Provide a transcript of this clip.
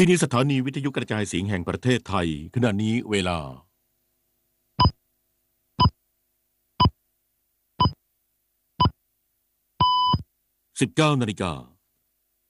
ที่นี่สถานีวิทยุกระจายเสียงแห่งประเทศไทยขณะนี้เวลา19 นาฬิกา